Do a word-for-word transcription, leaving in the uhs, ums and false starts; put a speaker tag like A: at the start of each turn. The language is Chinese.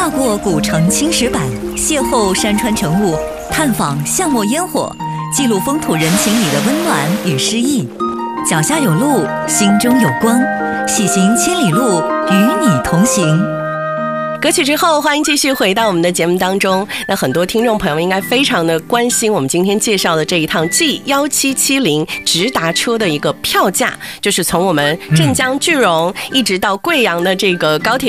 A: 踏过古城青石板，邂逅山川晨雾，探访巷陌烟火，记录风土人情里的温暖与诗意。脚下有路，心中有光，喜行千里路，与你同行。
B: 歌曲之后，欢迎继续回到我们的节目当中。那很多听众朋友们应该非常的关心我们今天介绍的这一趟 G 一七七零直达车的一个票价，就是从我们镇江句容一直到贵阳的这个高铁